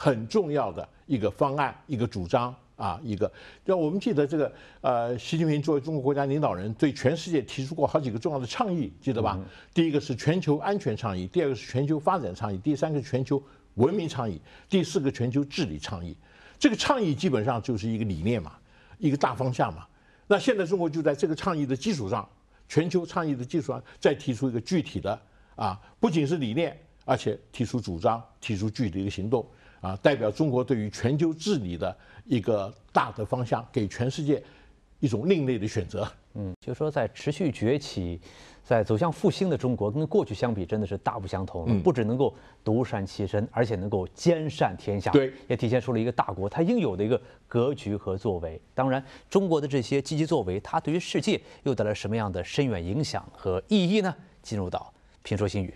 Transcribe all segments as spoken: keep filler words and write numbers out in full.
很重要的一个方案、一个主张啊，一个。就我们记得这个呃，习近平作为中国国家领导人，对全世界提出过好几个重要的倡议，记得吧？嗯、第一个是全球安全倡议，第二个是全球发展倡议，第三个是全球文明倡议，第四个全球治理倡议。这个倡议基本上就是一个理念嘛，一个大方向嘛。那现在中国就在这个倡议的基础上，全球倡议的基础上，再提出一个具体的啊，不仅是理念，而且提出主张，提出具体的行动啊，代表中国对于全球治理的一个大的方向，给全世界一种另类的选择。 嗯，就是说在持续崛起，在走向复兴的中国，跟过去相比，真的是大不相同。嗯，不只能够独善其身，而且能够兼善天下。 对， 也体现出了一个大国它应有的一个格局和作为。当然，中国的这些积极作为，它对于世界又带来什么样的深远影响和意义呢？进入到评说新语。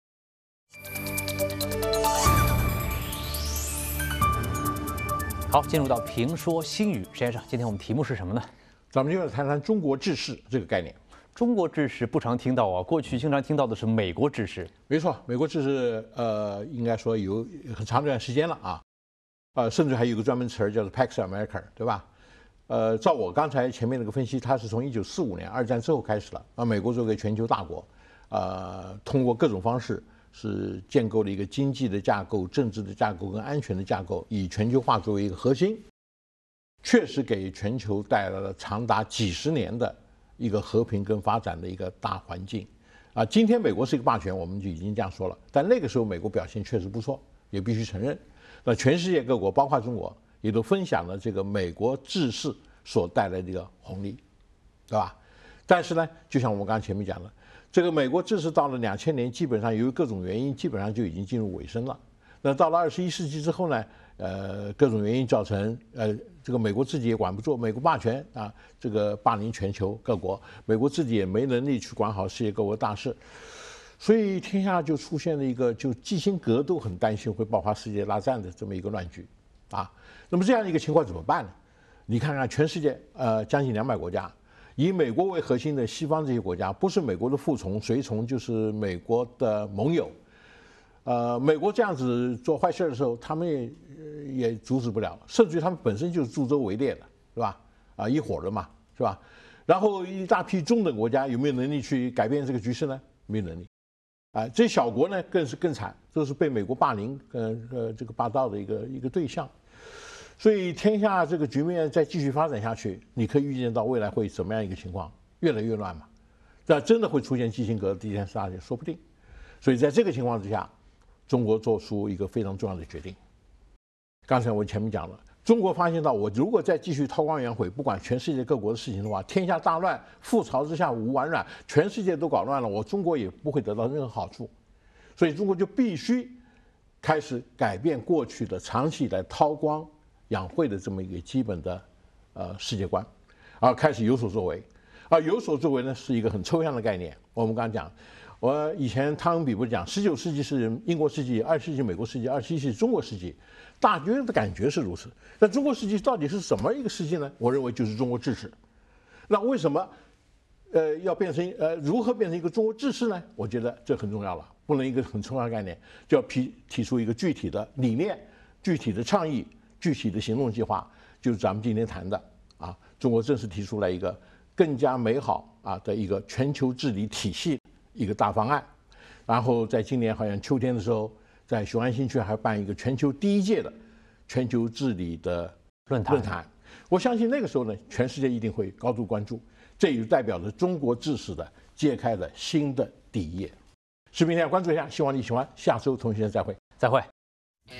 好，进入到评说新语，石先生，今天我们题目是什么呢？ 咱们就来谈谈中国治世这个概念。 中国治世不常听到啊，过去经常听到的是美国治世。 没错，美国治世，呃，应该说有很长一段时间了啊，呃，甚至还有一个专门词儿叫做 Pax America， 对吧？呃，照我刚才前面那个分析，它是从一九四五年二战之后开始了啊，美国作为全球大国，呃，通过各种方式是建构了一个经济的架构、政治的架构跟安全的架构，以全球化作为一个核心。确实给全球带来了长达几十年的一个和平跟发展的一个大环境，啊，今天美国是一个霸权，我们就已经这样说了，但那个时候美国表现确实不错，也必须承认。那全世界各国，包括中国，也都分享了这个美国治世所带来的一个红利，对吧？但是呢，就像我们刚刚前面讲的，这个美国治世到了两千年，基本上由于各种原因，基本上就已经进入尾声了。那到了二十一世纪之后呢？呃，各种原因造成，呃，这个美国自己也管不住，美国霸权啊，这个霸凌全球各国，美国自己也没能力去管好世界各国大事，所以天下就出现了一个，就基辛格都很担心会爆发世界大战的这么一个乱局，啊，那么这样一个情况怎么办呢？你看看全世界，呃，将近两百国家，以美国为核心的西方这些国家，不是美国的附从、随从，就是美国的盟友。呃，美国这样子做坏事的时候，他们也也阻止不了，甚至于他们本身就是助纣为虐的，是吧？啊，一伙的嘛，是吧？然后一大批中等国家有没有能力去改变这个局势呢？没有能力。啊，这些小国呢更是更惨，都是被美国霸凌，呃呃这个霸道的一个一个对象。所以天下这个局面再继续发展下去，你可以预见到未来会怎么样一个情况，越来越乱嘛。那真的会出现基辛格的第三次大战，说不定。所以在这个情况之下，中国做出一个非常重要的决定。刚才我前面讲了，中国发现到，我如果再继续韬光养晦，不管全世界各国的事情的话，天下大乱，覆巢之下无完卵，全世界都搞乱了，我中国也不会得到任何好处。所以中国就必须开始改变过去的长期以来韬光养晦的这么一个基本的呃世界观，而开始有所作为。而有所作为呢，是一个很抽象的概念。我们刚刚讲。我以前汤恩比不是讲，十九世纪是英国世纪，二十世纪美国世纪，二十一世纪中国世纪，大约的感觉是如此。那中国世纪到底是什么一个世纪呢？我认为就是中国治世。那为什么，呃，要变成呃如何变成一个中国治世呢？我觉得这很重要了，不能一个很抽象的概念，就要提提出一个具体的理念、具体的倡议、具体的行动计划，就是咱们今天谈的啊，中国正式提出来一个更加美好啊的一个全球治理体系。一个大方案，然后在今年好像秋天的时候，在雄安新区还办一个全球第一届的全球治理的论坛。论坛，我相信那个时候呢，全世界一定会高度关注，这也就代表着中国治世的揭开了新的第一页。视频大家关注一下，希望你喜欢，下周同学再会， 再会。